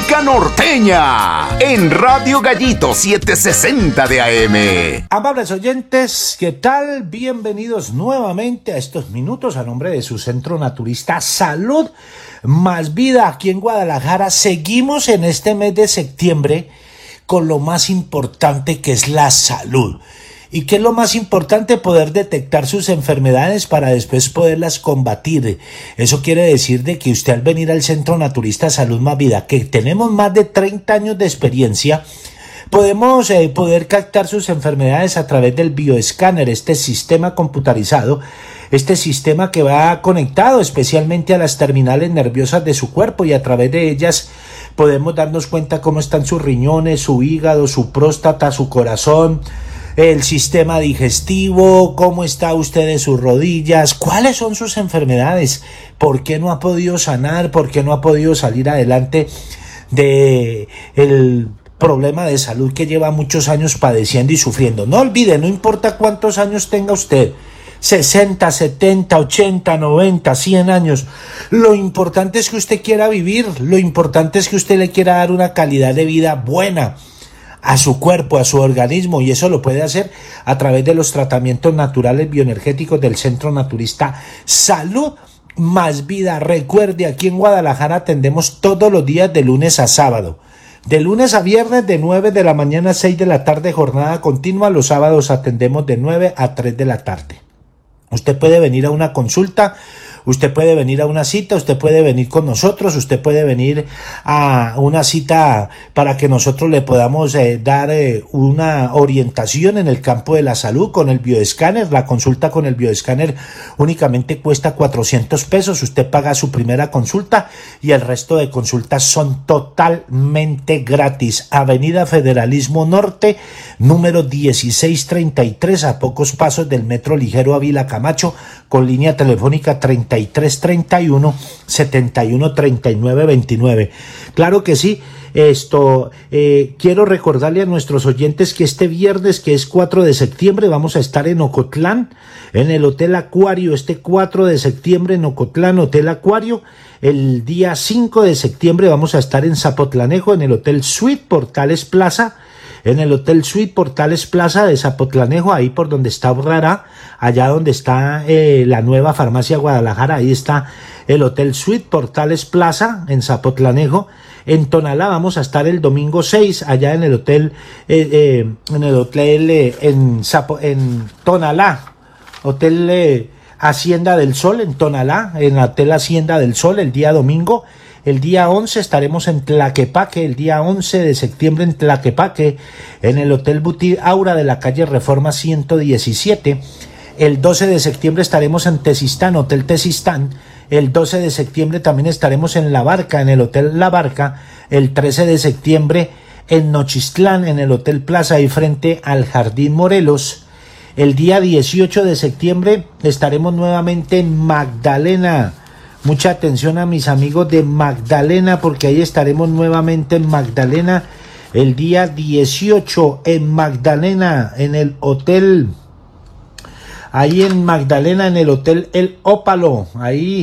Música norteña en Radio Gallito 760 de AM. Amables oyentes, ¿qué tal? Bienvenidos nuevamente a estos minutos a nombre de su centro naturista Salud Más Vida aquí en Guadalajara. Seguimos en este mes de septiembre con lo más importante, que es la salud. ¿Y qué es lo más importante? Poder detectar sus enfermedades para después poderlas combatir. Eso quiere decir de que usted, al venir al Centro Naturista Salud Más Vida, que tenemos más de 30 años de experiencia, podemos poder captar sus enfermedades a través del bioescáner, este sistema computarizado, este sistema que va conectado especialmente a las terminales nerviosas de su cuerpo, y a través de ellas podemos darnos cuenta cómo están sus riñones, su hígado, su próstata, su corazón, el sistema digestivo, cómo está usted de sus rodillas, cuáles son sus enfermedades, por qué no ha podido sanar, por qué no ha podido salir adelante de el problema de salud que lleva muchos años padeciendo y sufriendo. No olvide, no importa cuántos años tenga usted, 60, 70, 80, 90, 100 años. Lo importante es que usted quiera vivir, lo importante es que usted le quiera dar una calidad de vida buena a su cuerpo, a su organismo, y eso lo puede hacer a través de los tratamientos naturales bioenergéticos del Centro Naturista Salud Más Vida. Recuerde, aquí en Guadalajara atendemos todos los días de lunes a sábado. De lunes a viernes de 9 de la mañana a 6 de la tarde, jornada continua. Los sábados atendemos de 9 a 3 de la tarde. Usted puede venir a una consulta, usted puede venir a una cita, usted puede venir con nosotros, usted puede venir a una cita para que nosotros le podamos dar una orientación en el campo de la salud con el bioescáner. La consulta con el bioescáner únicamente cuesta 400 pesos. Usted paga su primera consulta y el resto de consultas son totalmente gratis. Avenida Federalismo Norte, número 1633, a pocos pasos del Metro Ligero Ávila Camacho, con línea telefónica 3331 71 39 29. Claro que sí. Quiero recordarle a nuestros oyentes que este viernes, que es 4 de septiembre, vamos a estar en Ocotlán, en el Hotel Acuario. Este 4 de septiembre en Ocotlán, Hotel Acuario. El día 5 de septiembre vamos a estar en Zapotlanejo, en el Hotel Suite Portales Plaza. En el Hotel Suite Portales Plaza de Zapotlanejo, ahí por donde está Urrara, allá donde está la nueva farmacia Guadalajara, ahí está el Hotel Suite Portales Plaza en Zapotlanejo. En Tonalá vamos a estar el domingo 6, allá en el hotel, en Tonalá, Hotel Hacienda del Sol, en Tonalá, en el Hotel Hacienda del Sol, el día domingo. El día 11 estaremos en Tlaquepaque, el día 11 de septiembre en Tlaquepaque, en el Hotel Buti Aura de la calle Reforma 117. El 12 de septiembre estaremos en Tezistán, Hotel Tezistán. El 12 de septiembre también estaremos en La Barca, en el Hotel La Barca. El 13 de septiembre en Nochistlán, en el Hotel Plaza, ahí frente al Jardín Morelos. El día 18 de septiembre estaremos nuevamente en Magdalena. Mucha atención a mis amigos de Magdalena, porque ahí estaremos nuevamente en Magdalena el día 18 en Magdalena, en el hotel, ahí en Magdalena, en el Hotel El Ópalo, ahí